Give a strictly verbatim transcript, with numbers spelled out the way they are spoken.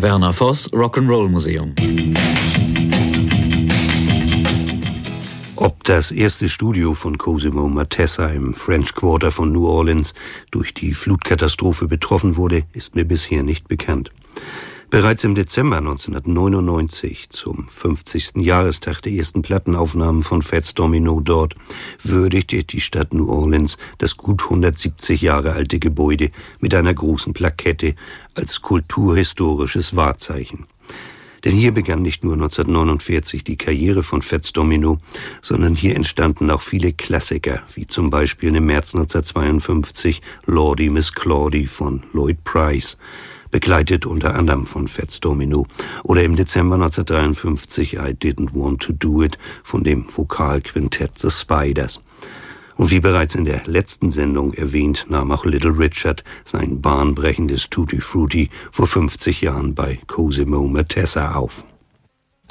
Werner Voss, Rock'n'Roll Museum. Ob das erste Studio von Cosimo Matessa im French Quarter von New Orleans durch die Flutkatastrophe betroffen wurde, ist mir bisher nicht bekannt. Bereits im Dezember neunzehnhundertneunundneunzig, zum fünfzigsten Jahrestag der ersten Plattenaufnahmen von Fats Domino dort, würdigte die Stadt New Orleans das gut hundertsiebzig Jahre alte Gebäude mit einer großen Plakette als kulturhistorisches Wahrzeichen. Denn hier begann nicht nur neunzehnhundertneunundvierzig die Karriere von Fats Domino, sondern hier entstanden auch viele Klassiker, wie zum Beispiel im März neunzehnhundertzweiundfünfzig Lordy Miss Claudy von Lloyd Price, begleitet unter anderem von Fats Domino, oder im Dezember neunzehnhundertdreiundfünfzig I Didn't Want to Do It von dem Vokalquintett The Spiders. Und wie bereits in der letzten Sendung erwähnt, nahm auch Little Richard sein bahnbrechendes Tutti Frutti vor fünfzig Jahren bei Cosimo Matessa auf.